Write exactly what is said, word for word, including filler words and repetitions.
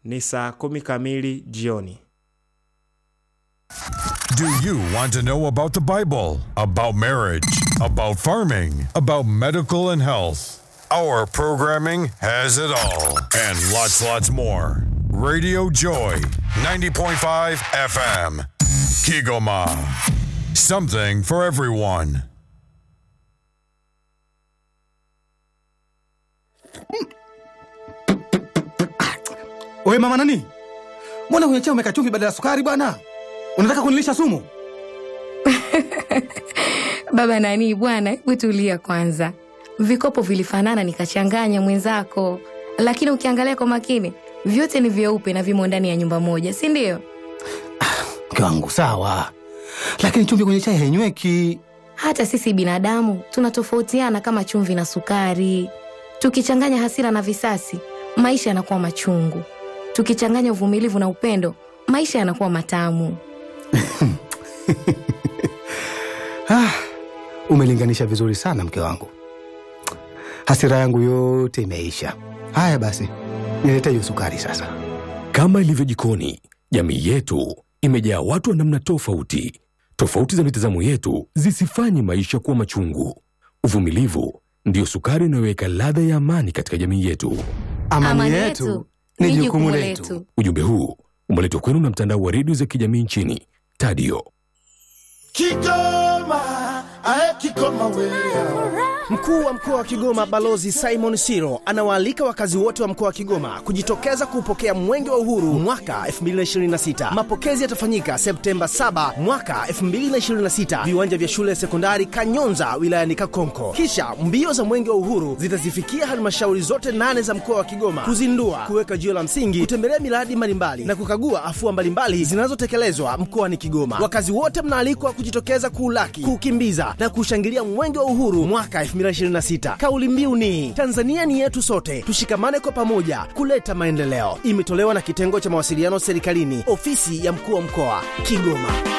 ni saa kumi kamili jioni. Do you want to know about the Bible, about marriage, about farming, about medical and health? Our programming has it all and lots, lots more. Radio Joy, ninety point five F M. Kigoma. Something for everyone. Wewe mama nani? Mbona kwenye chai umeweka chumvi badala ya sukari bwana? Unataka kunilisha sumu? Baba nani bwana, hebu tulia kwanza. Vikopo vilifanana nikachanganya mwenzako. Lakini ukiangalia kwa makini, vyote ni vyeupe na vimo ndani ya nyumba moja, si ndio? Mke wangu sawa. Lakini chumvi kwenye chai hainyweki. Hata sisi binadamu tunatofautiana kama chumvi na sukari. Tukichanganya hasira na visasi, maisha yanakuwa machungu. Tukichanganya uvumilivu na upendo, maisha yanakuwa matamu. Ah, umelinganisha vizuri sana mke wangu. Hasira yangu yote imeisha. Haya basi, nilete hiyo sukari sasa. Kama ilivyo jikoni, jamii yetu imejaa watu wa namna tofauti. Tofauti za mitazamo yetu zisifanye maisha kuwa machungu. Uvumilivu ndio sukari inayoweka ladha ya amani katika jamii yetu. Amani, amani yetu ni jukumu letu. Ujumbe huu umeletwa kwenu na mtandao wa redio za kijamii nchini Tadio. Kigoma, ae Kigoma wewe. Mkuu wa mkoa wa Kigoma Balozi Simon Siro anawaalika wakazi wote wa mkoa wa Kigoma kujitokeza kupokea Mwenge wa Uhuru mwaka elfu mbili na ishirini na sita. Mapokezi yatafanyika Septemba saba mwaka elfu mbili na ishirini na sita, viwanja vya shule ya sekondari Kanyonza wilayani Kakonko. Kisha mbio za Mwenge wa Uhuru zitazifikia halmashauri zote nane za mkoa wa Kigoma kuzindua, kuweka jiwe la msingi, kutembelea miradi mbalimbali na kukagua afua mbalimbali zinazotekelezwa mkoani Kigoma. Wakazi wote mnaalikwa kujitokeza kuulaki, kukimbiza na kushangilia Mwenge wa Uhuru mwaka elfu mbili na ishirini na sita. Kauli mbiu ni Tanzania ni yetu sote, tushikamane kwa pamoja kuleta maendeleo. Imetolewa na kitengo cha mawasiliano serikalini, ofisi ya mkuu wa mkoa Kigoma.